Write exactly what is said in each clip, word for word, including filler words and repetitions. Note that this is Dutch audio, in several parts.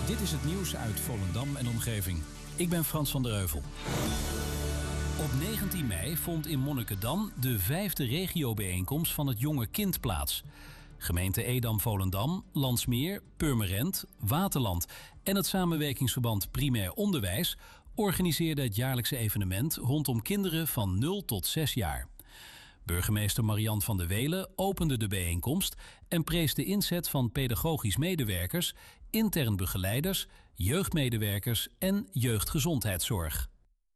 Dit is het nieuws uit Volendam en omgeving. Ik ben Frans van der Heuvel. Op negentien mei vond in Monnikendam de vijfde regiobijeenkomst van het Jonge Kind plaats. Gemeente Edam-Volendam, Landsmeer, Purmerend, Waterland en het samenwerkingsverband Primair Onderwijs organiseerden het jaarlijkse evenement rondom kinderen van nul tot zes jaar. Burgemeester Marian van der Welen opende de bijeenkomst en prees de inzet van pedagogisch medewerkers, intern begeleiders, jeugdmedewerkers en jeugdgezondheidszorg.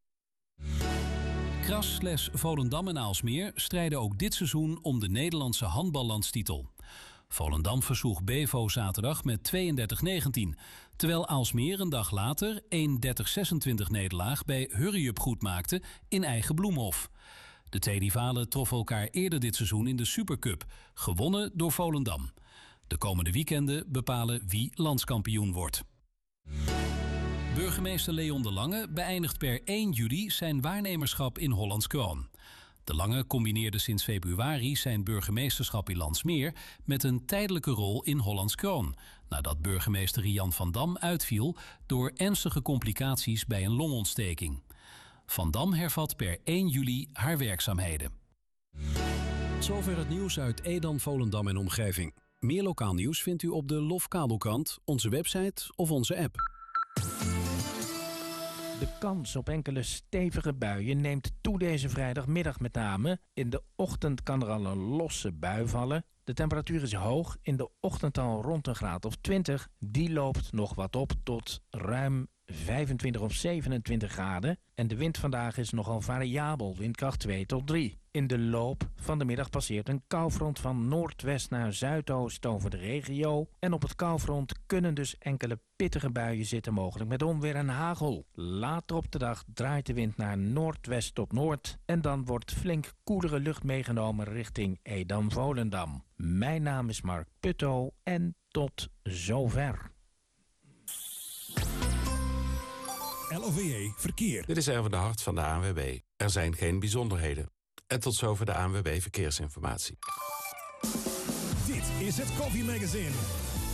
Kras slash Volendam en Aalsmeer strijden ook dit seizoen om de Nederlandse handballandstitel. Volendam versloeg Bevo zaterdag met tweeëndertig negentien, terwijl Aalsmeer een dag later een dertig zesentwintig nederlaag bij Hurriup goed maakte in eigen Bloemhof. De twee rivalen troffen elkaar eerder dit seizoen in de Supercup, gewonnen door Volendam. De komende weekenden bepalen wie landskampioen wordt. Burgemeester Leon de Lange beëindigt per één juli zijn waarnemerschap in Hollands Kroon. De Lange combineerde sinds februari zijn burgemeesterschap in Landsmeer met een tijdelijke rol in Hollands Kroon, nadat burgemeester Rian van Dam uitviel door ernstige complicaties bij een longontsteking. Van Dam hervat per één juli haar werkzaamheden. Zover het nieuws uit Edam, Volendam en omgeving. Meer lokaal nieuws vindt u op de Lofkabelkrant, onze website of onze app. De kans op enkele stevige buien neemt toe deze vrijdagmiddag met name. In de ochtend kan er al een losse bui vallen. De temperatuur is hoog, in de ochtend al rond een graad of twintig. Die loopt nog wat op tot ruim vijfentwintig of zevenentwintig graden. En de wind vandaag is nogal variabel, windkracht twee tot drie. In de loop van de middag passeert een koufront van noordwest naar zuidoost over de regio. En op het koufront kunnen dus enkele pittige buien zitten, mogelijk met onweer en hagel. Later op de dag draait de wind naar noordwest tot noord. En dan wordt flink koelere lucht meegenomen richting Edam-Volendam. Mijn naam is Mark Putto en tot zover. L O V E Verkeer. Dit is Erwin de Hart van de A N W B. Er zijn geen bijzonderheden. En tot zover de A N W B Verkeersinformatie. Dit is het Koffie Magazine.